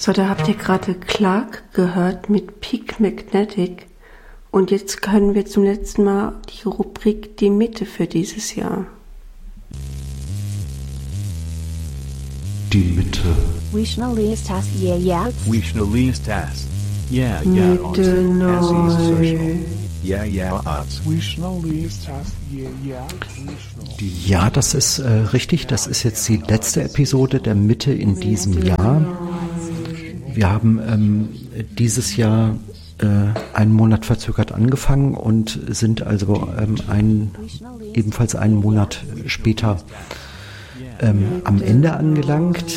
So, da habt ihr gerade Clark gehört mit Peak Magnetic. Und jetzt können wir zum letzten Mal die Rubrik Die Mitte für dieses Jahr. Die Mitte. Wishnalistas, yeah. Wishnalistas. Yeah, Mitte neu. Ja, das ist richtig. Das ist jetzt die letzte Episode der Mitte in diesem Jahr. Wir haben dieses Jahr einen Monat verzögert angefangen und sind also ebenfalls einen Monat später am Ende angelangt.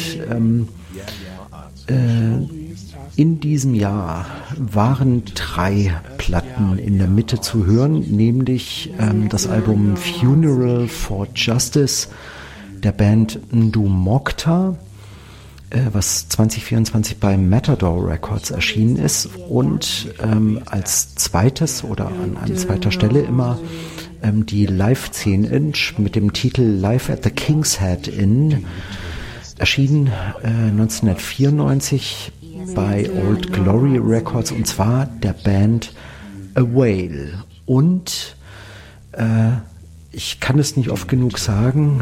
In diesem Jahr waren 3 Platten in der Mitte zu hören, nämlich das Album Funeral for Justice der Band Ndu Mokta, was 2024 bei Matador Records erschienen ist, und als zweites oder an zweiter Stelle immer die Live 10-Inch mit dem Titel Live at the King's Head Inn, erschienen 1994 bei Old Glory Records, und zwar der Band A Whale. Und ich kann es nicht oft genug sagen,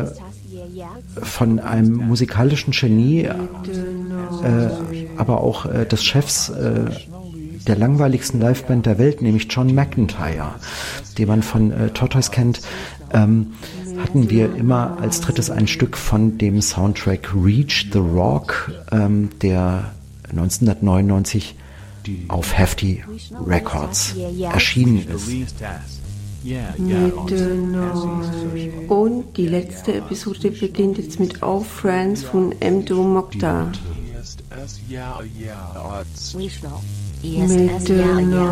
von einem musikalischen Genie, aber auch des Chefs der langweiligsten Liveband der Welt, nämlich John McEntire, den man von Tortoise kennt, hatten wir immer als drittes ein Stück von dem Soundtrack Reach the Rock, der 1999 auf Hefty Records erschienen ist. Mitte neu. Und die letzte Episode beginnt jetzt mit All Friends von Ndu Mokta. Mitte neu.